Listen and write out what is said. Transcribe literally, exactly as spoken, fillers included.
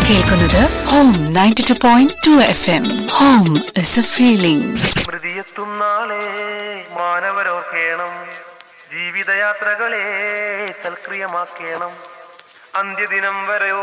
കേൾക്കുന്നത് home ninety two point two F M. Home is A feeling. സ്മൃതിയെത്തും നാളെ മാനവരോർക്കേണം, ജീവിതയാത്രകളെ സൽക്രിയമാക്കേണം, അന്ത്യദിനം വരെ